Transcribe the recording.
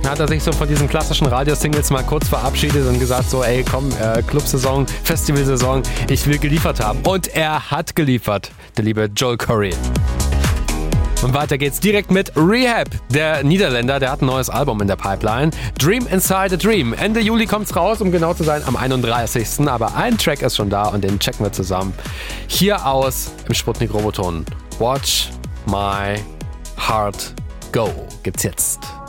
hat er sich so von diesen klassischen Radiosingles mal kurz verabschiedet und gesagt so, ey komm, Clubsaison, Festivalsaison, ich will geliefert haben. Und er hat geliefert, der liebe Joel Corry. Und weiter geht's direkt mit Rehab. Der Niederländer, der hat ein neues Album in der Pipeline. Dream Inside a Dream. Ende Juli kommt's raus, um genau zu sein, am 31. Aber ein Track ist schon da und den checken wir zusammen. Hier aus im Sputnik Roboton. Watch My Heart Go gibt's jetzt.